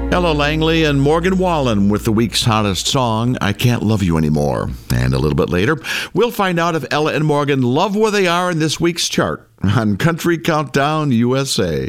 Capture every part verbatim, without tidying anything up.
Ella Langley and Morgan Wallen with the week's hottest song, I Can't Love You Anymore. And a little bit later, we'll find out if Ella and Morgan love where they are in this week's chart on Country Countdown U S A.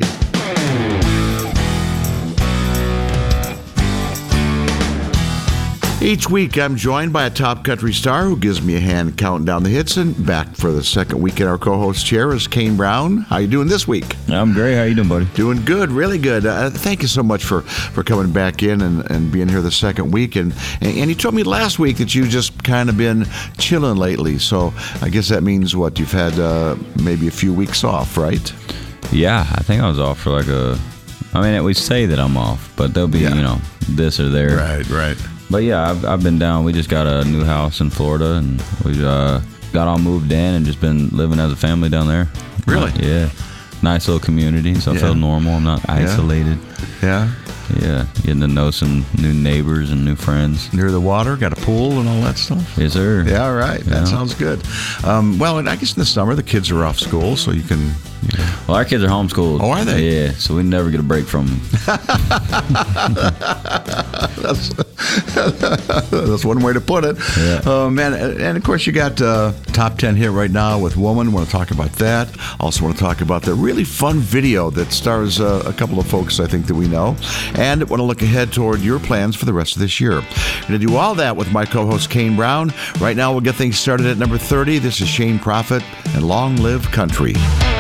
Each week, I'm joined by a top country star who gives me a hand counting down the hits. And back for the second week in our co-host chair is Kane Brown. How you doing this week? I'm great. How you doing, buddy? Doing good, really good. Uh, thank you so much for, for coming back in and, and being here the second week. And, and and you told me last week that you just kind of been chilling lately. So I guess that means what? You've had uh, maybe a few weeks off, right? Yeah, I think I was off for like a. I mean, we say that I'm off, but there'll be yeah. you know this or there. Right, right. But yeah, I've, I've been down. We just got a new house in Florida, and we uh, got all moved in and just been living as a family down there. Really? Uh, yeah. Nice little community, so I yeah. feel normal. I'm not isolated. Yeah. Yeah. Getting to know some new neighbors and new friends. Near the water, got a pool and all that stuff? Yes, sir. Yeah, all right. That yeah. sounds good. Um, well, and I guess in the summer, the kids are off school, so you can... You know. Well, our kids are homeschooled. Oh, are they? Yeah, so we never get a break from them. that's, that's one way to put it. Yeah. Uh, man, and of course, you got uh, top ten hit right now with Woman. Want to talk about that. Also want to talk about the really fun video that stars uh, a couple of folks, I think, that we know. And want to look ahead toward your plans for the rest of this year. Going to do all that with my co-host, Kane Brown. Right now, we'll get things started at number thirty. This is Shane Prophet and Long Live Country.